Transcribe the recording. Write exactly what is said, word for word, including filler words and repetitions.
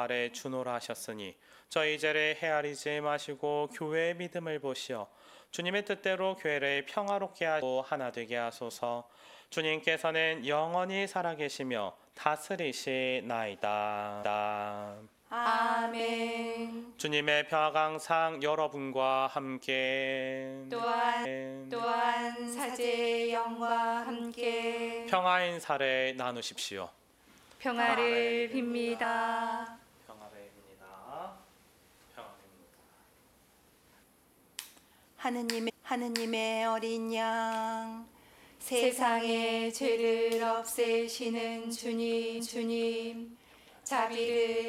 아래 주노라 하셨으니 저희 죄를 헤아리지 마시고 교회의 믿음을 보시어 주님의 뜻대로 교회를 평화롭게 하고 하나 되게 하소서. 주님께서는 영원히 살아계시며 다스리시나이다. 아멘. 주님의 평화가 항상 여러분과 함께 또한 또한 사제의 영과 함께 평화의 인사를 나누십시오. 평화를 빕니다. 평화를 빕니다. 평화입니다. 하느님의 하느님의 어린 양 세상의 죄를 없애시는 주님 주님 자비를